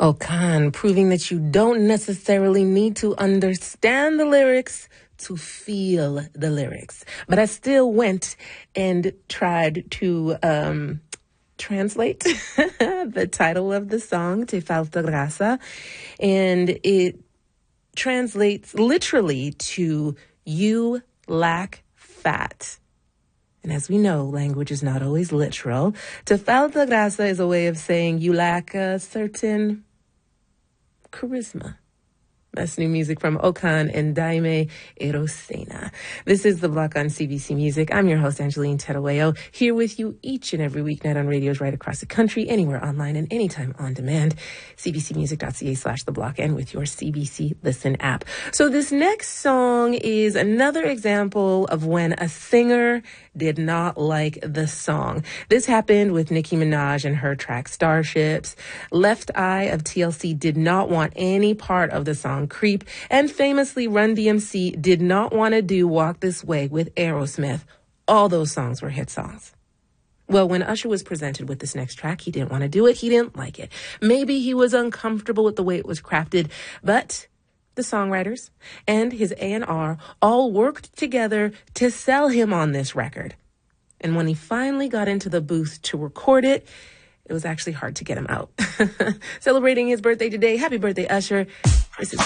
Okan, proving that you don't necessarily need to understand the lyrics to feel the lyrics. But I still went and tried to translate the title of the song, Te Falta Grasa, and it translates literally to "you lack fat." And as we know, language is not always literal. Te falta grasa is a way of saying you lack a certain charisma. That's new music from Okan and Daime Erosena. This is The Block on CBC Music. I'm your host, Angeline Terueo, here with you each and every weeknight on radios right across the country, anywhere online and anytime on demand. cbcmusic.ca/The Block and with your CBC Listen app. So this next song is another example of when a singer did not like the song. This happened with Nicki Minaj and her track Starships. Left Eye of TLC did not want any part of the song Creep, and famously Run DMC did not want to do Walk This Way with Aerosmith. All those songs were hit songs. Well, when Usher was presented with this next track, he didn't want to do it. He didn't like it. Maybe he was uncomfortable with the way it was crafted, but the songwriters and his A&R all worked together to sell him on this record. And when he finally got into the booth to record it, it was actually hard to get him out. Celebrating his birthday today. Happy birthday, Usher. This is